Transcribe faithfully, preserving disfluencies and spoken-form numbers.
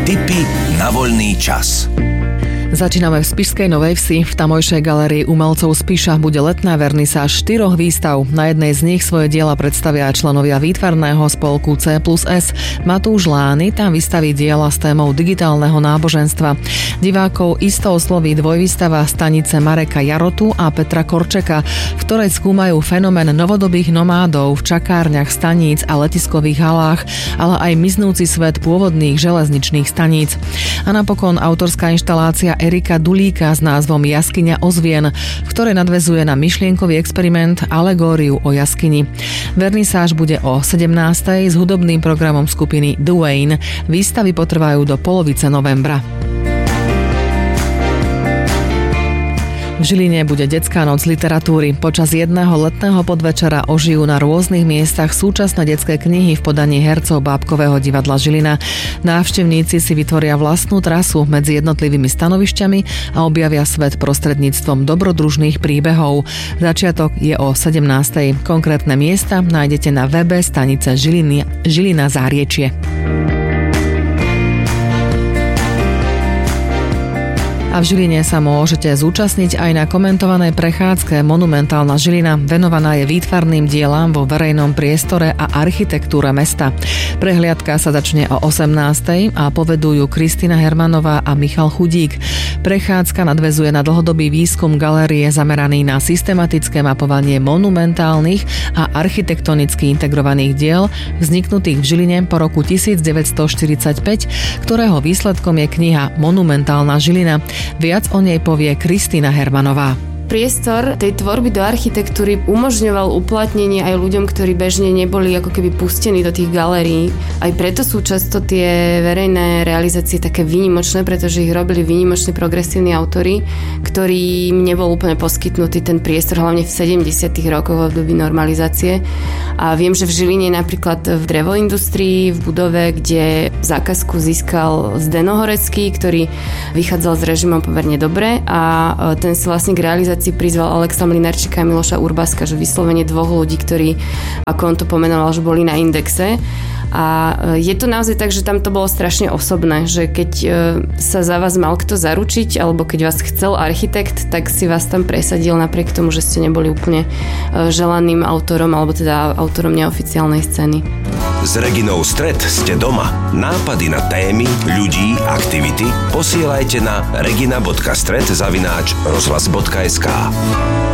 Tipy na voľný čas. Začíname v spišskej Novej Vsi. V tamojšej galérii umelcov Spiša bude letná vernisáž štyroch výstav. Na jednej z nich svoje diela predstavia členovia výtvarného spolku C plus S. Matúš Lány tam vystaví diela s témou digitálneho náboženstva. Divákov isto osloví dvojvýstava stanice Mareka Jarotu a Petra Korčeka, v ktorej skúmajú fenomén novodobých nomádov v čakárniach staníc a letiskových halách, ale aj miznúci svet pôvodných železničných staníc. A napokon autorská inštalácia Erika Dulíka s názvom Jaskyňa ozvien, v ktorej nadväzuje na myšlienkový experiment alegóriu o jaskyni. Vernisáž bude o sedemnástej s hudobným programom skupiny The Wayne. Výstavy potrvajú do polovice novembra. V Žiline bude detská noc literatúry. Počas jedného letného podvečera ožijú na rôznych miestach súčasné detské knihy v podaní hercov Bábkového divadla Žilina. Návštevníci si vytvoria vlastnú trasu medzi jednotlivými stanovišťami a objavia svet prostredníctvom dobrodružných príbehov. Začiatok je o sedemnástej. Konkrétne miesta nájdete na webe stanice Žiliny, Žilina Záriečie. A v Žiline sa môžete zúčastniť aj na komentovanej prechádzke Monumentálna Žilina. Venovaná je výtvarným dielám vo verejnom priestore a architektúre mesta. Prehliadka sa začne o osemnástej a povedú ju Kristina Hermanová a Michal Chudík. Prechádzka nadväzuje na dlhodobý výskum galérie zameraný na systematické mapovanie monumentálnych a architektonicky integrovaných diel vzniknutých v Žiline po roku devätnásťstoštyridsaťpäť, ktorého výsledkom je kniha Monumentálna Žilina. Viac o nej povie Kristina Hermanová. Priestor tej tvorby do architektúry umožňoval uplatnenie aj ľuďom, ktorí bežne neboli ako keby pustení do tých galérií. Aj preto sú často tie verejné realizácie také výnimočné, pretože ich robili výnimoční progresívni autori, ktorým nebol úplne poskytnutý ten priestor, hlavne v sedemdesiatych rokoch v období normalizácie. A viem, že v Žiline napríklad v drevoindustrii, v budove, kde zákazku získal Zdeno Horecký, ktorý vychádzal s režimom pomerne dobre a ten si vlastne k realizácii prizval Alexa Mlynarčíka a Miloša Urbaska, že vyslovene dvoch ľudí, ktorí, ako on to pomenoval, že boli na indexe. A je to naozaj tak, že tam to bolo strašne osobné, že keď sa za vás mal kto zaručiť, alebo keď vás chcel architekt, tak si vás tam presadil napriek tomu, že ste neboli úplne želaným autorom, alebo teda autorom neoficiálnej scény. S Reginou Stret ste doma. Nápady na témy, ľudí, aktivity posielajte na regina bodka stret zavináč rozhlas bodka es ká.